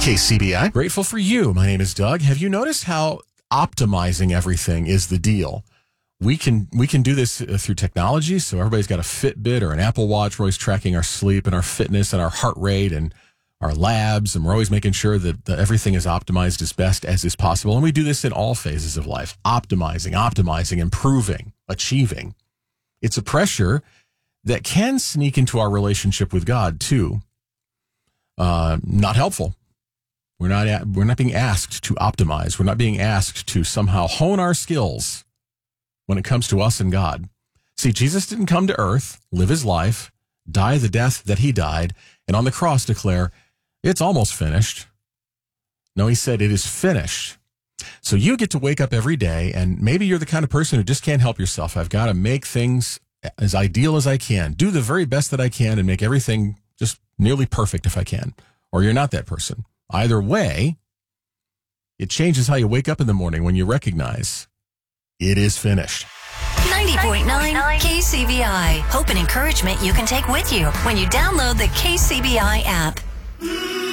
KCBI. Grateful for you. My name is Doug. Have you noticed how optimizing everything is the deal? We can do this through technology. So everybody's got a Fitbit or an Apple Watch. We're always tracking our sleep and our fitness and our heart rate and our labs. And we're always making sure that everything is optimized as best as is possible. And we do this in all phases of life. Optimizing, improving, achieving. It's a pressure that can sneak into our relationship with God too. Not helpful. We're not being asked to optimize. We're not being asked to somehow hone our skills when it comes to us and God. See, Jesus didn't come to earth, live his life, die the death that he died, and on the cross declare, it's almost finished. No, he said, it is finished. So you get to wake up every day, and maybe you're the kind of person who just can't help yourself. I've got to make things as ideal as I can, do the very best that I can, and make everything just nearly perfect if I can. Or you're not that person. Either way, it changes how you wake up in the morning when you recognize it is finished. 90.9 KCBI. Hope and encouragement you can take with you when you download the KCBI app.